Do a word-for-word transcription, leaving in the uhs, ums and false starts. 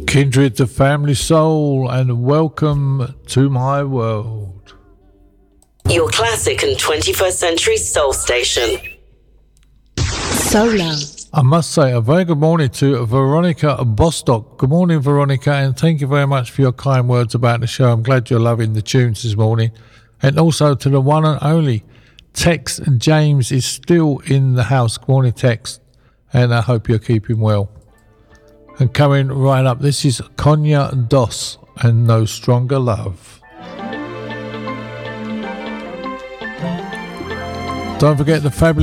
Kindred to Family Soul, and welcome to my world. Your classic and twenty-first century soul station. Solar. I must say a very good morning to Veronica Bostock. Good morning, Veronica, and thank you very much for your kind words about the show. I'm glad you're loving the tunes this morning. And also to the one and only Tex James is still in the house. Good morning, Tex, and I hope you're keeping well. And coming right up, this is Konya Dos and No Stronger Love. Don't forget the fabulous